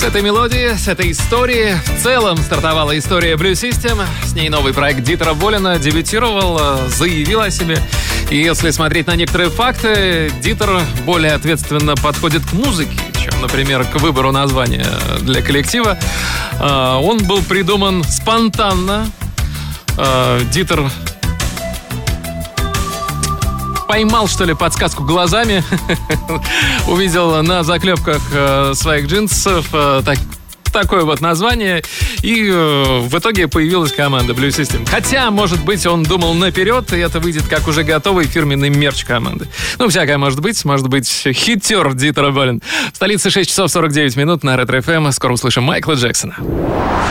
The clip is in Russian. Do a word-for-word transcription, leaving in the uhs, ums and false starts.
С этой мелодии, с этой истории в целом стартовала история Blue System. С ней новый проект Дитера Болина дебютировал, заявил о себе. И если смотреть на некоторые факты, Дитер более ответственно подходит к музыке, чем, например, к выбору названия для коллектива. Он был придуман спонтанно. Дитер поймал, что ли, подсказку глазами. Увидел на заклепках своих джинсов так, такое вот название. И в итоге появилась команда Blue System. Хотя, может быть, он думал наперед, и это выйдет как уже готовый фирменный мерч команды. Ну, всякое может быть. Может быть, хитер Дитера Болин. В столице шесть часов сорок девять минут на Ретро эф эм. Скоро услышим Майкла Джексона.